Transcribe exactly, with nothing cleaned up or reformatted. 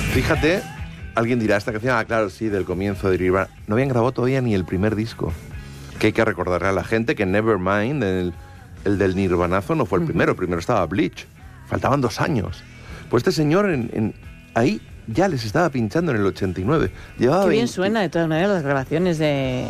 Fíjate, alguien dirá, esta canción, ah, claro, sí, del comienzo de Nirvana. No habían grabado todavía ni el primer disco. Que hay que recordarle a la gente que Nevermind, el, el del Nirvanazo, no fue el primero. Primero estaba Bleach. Faltaban dos años. Pues este señor en, en, ahí ya les estaba pinchando en el ochenta y nueve. Llevaba Qué bien veinte suena de todas maneras las grabaciones de...